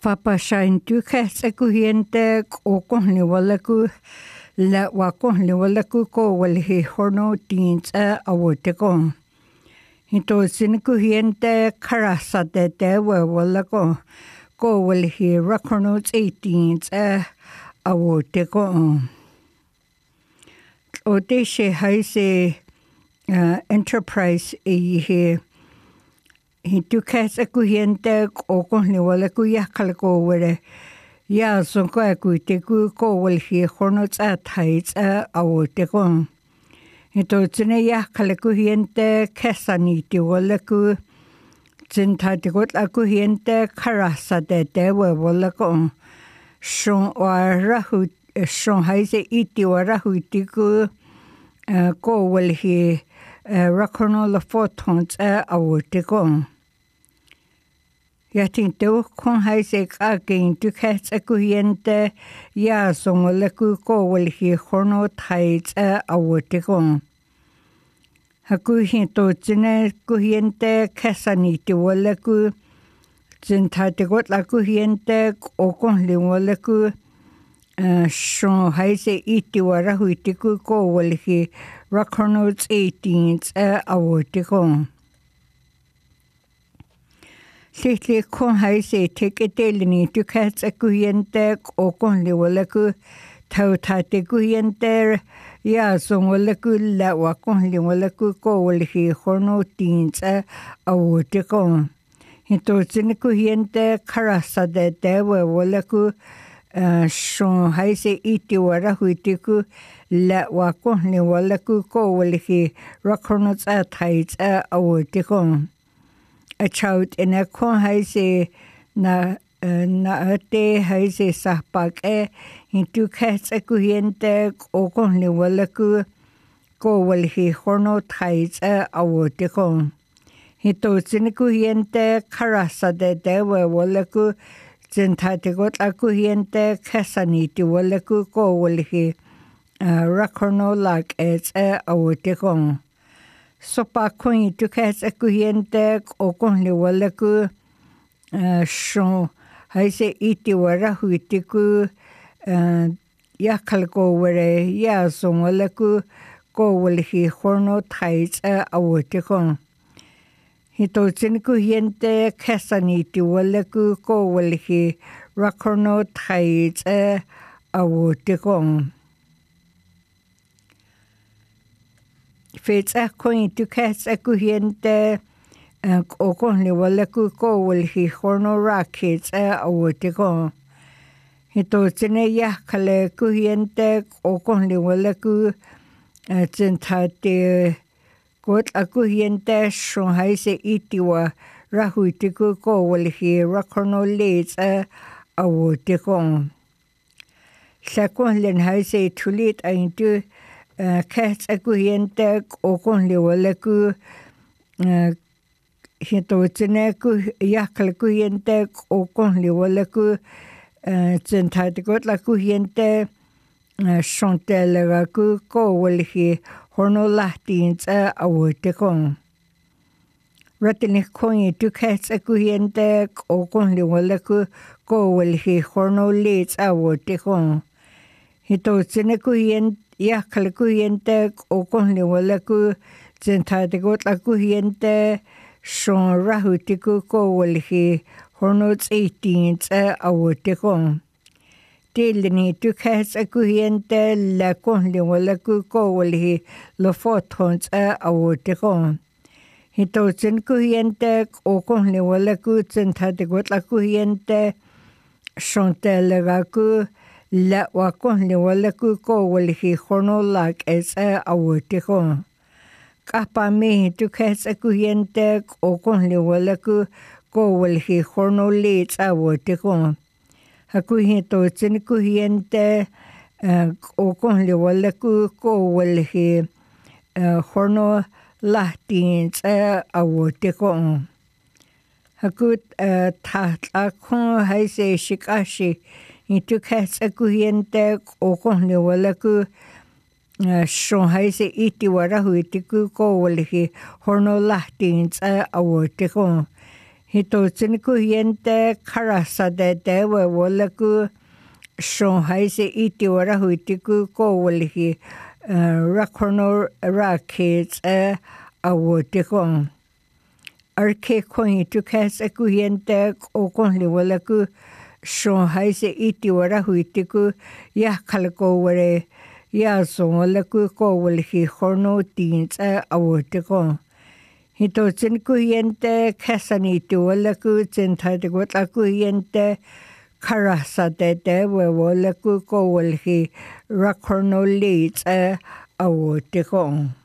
Fapasain tykäs ekuhiente okon liwalaku la wakon liwalaku ko walhi horno teens awoteko. Hito sinikuhiente karasa de walako ko walhi rakono 18 awoteko. Odeshe haise enterprise he Hitukas akuhiente okon liwalaku yakalako were ya sonko akuiteku ko walhi hornots atais awoteko. Hito tsine yakalakuhiente kesaniti walaku tsintatikot akuhiente karasa de walako shon warahu shon haise iti warahu tiku ko walhi rakono la photons awoteko. Yatin teo kon haise kagin dukas akuhiente ya songolaku ko walhi horno tais awoteko. Hakuhinto tsine kuhiente kesaniti walaku tsintatikot akuhiente okon liwalaku shon haise iti warahuitiku ko walhi rakonots 18 awoteko. Sihli kon haise teketelini dukas akuhiente okon liwalaku tautate kuhiente ya songolaku la wakon liwalaku ko walhi horno teens awoteko. Hito tsine kuhiente karasa de walaku shon haise iti warahuitiku la wakon liwalaku ko walhi rakonots atais awoteko. A child in a con haise na ate haise sahpak into cats akuhiente okon liwalaku ko walhi horno tais awoteko. Hito sinikuhiente karasa de walaku zintatikot akuhiente kasaniti walaku ko walhi rakono lag awoteko. Sopa kuni tukas akuhiente okon liwalaku shon haise iti warahuitiku yakalko were ya songolaku ko walhi horno tais awoteko. Hito sinikuhiente kasaniti walaku ko walhi rakono tais awoteko. Fetsa koni tukas akuhiente okon liwalaku ko walhi horno rockets awoteko. Hito tsine yakale kuhiente okon liwalaku tsintate kot akuhiente shon haise itiwa rahuitiku ko walhi rakono leits awoteko. Sakon len haise tulit aintu Cats akuhiente okon liwalaku hito tsine yakalakuhiente okon liwalaku tsintatikot lakuhiente shontelagaku ko walhi horno lahtins awoteko. Ratinikoni tukas akuhiente okon liwalaku ko walhi horno leits awoteko. Hito tsine kuhiente yakalakuhiente okon liwalaku zintatikot lakuhiente shon rahutiku ko walhi hornots 18 awoteko. Tilini tukas akuhiente lakon liwalaku ko walhi lofotons awoteko. Hito zin kuhiente okon liwalaku zintatikot lakuhiente shon telagaku la wakon liwalaku ko walhi horno lag awoteko. Kapa mihi tukas akuhiente okon liwalaku ko walhi horno leits awoteko. Hakuhito tsinikuhiente okon liwalaku ko walhi horno lahtins awoteko. Hakut tatlakon haise shikashi Hitukas akuhiente okon liwalaku shon haise iti warahuitiku ko walhi horno lahtins awoteko. Hitotsin kuhiente karasa de wala ku Shanghai se iti wara huitiku ko walihi rakono rakets awotikon. Arke koni tu kasa kuhiente o konli wala ku Shanghai se iti wara huitiku ya kalako wale ya son wala ku ko walihi horno tins awotikon. Hitotsin kuhiente kasaniti wala ku tintati wala kuhiente karasa de wala ku ko walihi rakorno leads awotikon.